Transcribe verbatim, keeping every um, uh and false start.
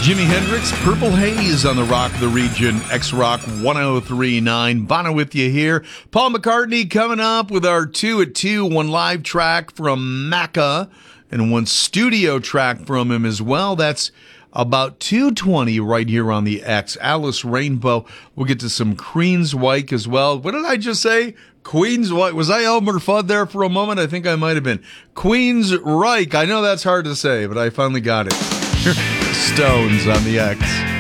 Jimi Hendrix, Purple Haze on the Rock of the Region, X-Rock one oh three point nine. Bono with you here. Paul McCartney coming up with our two at two, one live track from Macca and one studio track from him as well. That's about two twenty right here on the X. Alice Rainbow. We'll get to some Queensryche as well. What did I just say? Queensryche. Was I Elmer Fudd there for a moment? I think I might have been. Queensryche. I know that's hard to say, but I finally got it. Stones on the X.